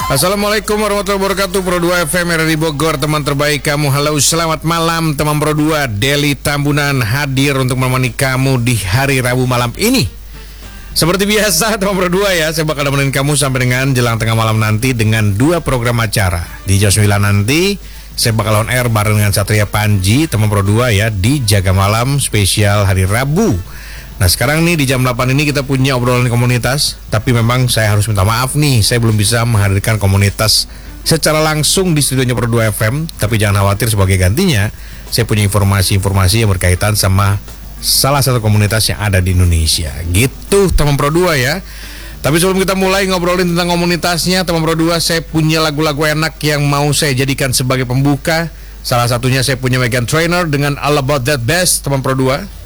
Assalamualaikum warahmatullahi wabarakatuh. Pro 2 FM RRI Bogor, teman terbaik kamu. Halo, selamat malam teman Pro 2. Deli Tambunan hadir untuk menemani kamu di hari Rabu malam ini. Seperti biasa teman Pro 2 ya, saya bakal nemenin kamu sampai dengan jelang tengah malam nanti dengan 2 program acara. Di jam 9 nanti saya bakal on air bareng dengan Satria Panji, teman Pro 2 ya, di Jaga Malam spesial hari Rabu. Nah sekarang nih di jam 8 ini kita punya obrolan komunitas. Tapi memang saya harus minta maaf nih, saya belum bisa menghadirkan komunitas secara langsung di studionya Pro 2 FM. Tapi jangan khawatir, sebagai gantinya saya punya informasi-informasi yang berkaitan sama salah satu komunitas yang ada di Indonesia. Gitu teman Pro 2 ya. Tapi sebelum kita mulai ngobrolin tentang komunitasnya, teman Pro 2, saya punya lagu-lagu enak yang mau saya jadikan sebagai pembuka. Salah satunya saya punya Meghan Trainor dengan All About That Bass, teman Pro 2.